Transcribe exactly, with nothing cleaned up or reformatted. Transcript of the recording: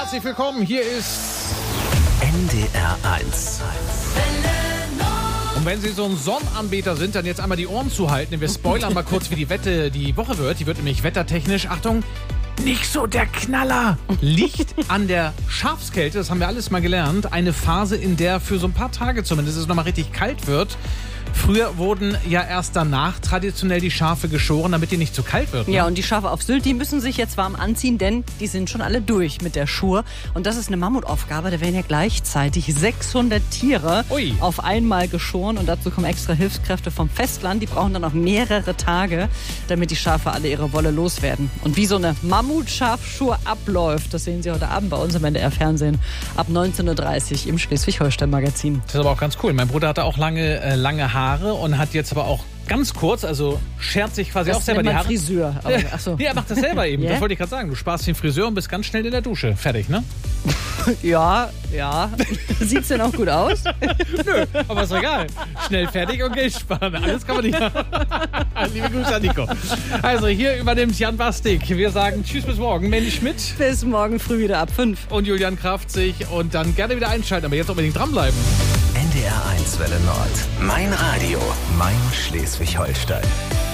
Herzlich willkommen, hier ist N D R eins. Und wenn Sie so ein Sonnenanbeter sind, dann jetzt einmal die Ohren zuhalten, denn wir spoilern mal kurz, wie die Wette die Woche wird. Die wird nämlich wettertechnisch, Achtung, nicht so der Knaller. Liegt an der Schafskälte, das haben wir alles mal gelernt. Eine Phase, in der für so ein paar Tage zumindest es nochmal richtig kalt wird. Früher wurden ja erst danach traditionell die Schafe geschoren, damit die nicht zu kalt wird. Ne? Ja, und die Schafe auf Sylt, die müssen sich jetzt warm anziehen, denn die sind schon alle durch mit der Schur. Und das ist eine Mammutaufgabe, da werden ja gleichzeitig sechshundert Tiere Ui. auf einmal geschoren. Und dazu kommen extra Hilfskräfte vom Festland. Die brauchen dann noch mehrere Tage, damit die Schafe alle ihre Wolle loswerden. Und wie so eine Mammutschafschur abläuft, das sehen Sie heute Abend bei uns im N D R-Fernsehen ab neunzehn Uhr dreißig im Schleswig-Holstein-Magazin. Das ist aber auch ganz cool. Mein Bruder hatte auch lange, äh, lange Haare und hat jetzt aber auch ganz kurz, also schert sich quasi Das auch selber nennt die man Haare. Friseur. Aber, ach so. Ja, er macht das selber eben. Yeah? Das wollte ich gerade sagen. Du sparst den Friseur und bist ganz schnell in der Dusche. Fertig, ne? Ja, ja. Sieht's denn auch gut aus? Nö, aber ist doch egal. Schnell fertig und Geld sparen. Alles kann man nicht. Liebe Grüße an Nico. Also hier übernimmt Jan Bastik. Wir sagen tschüss bis morgen. Mandy Schmidt Bis morgen früh wieder ab fünf. und Julian Kraftzig. Und dann gerne wieder einschalten, aber jetzt unbedingt dranbleiben. N D R eins Welle Nord. Mein Radio, mein Schleswig-Holstein.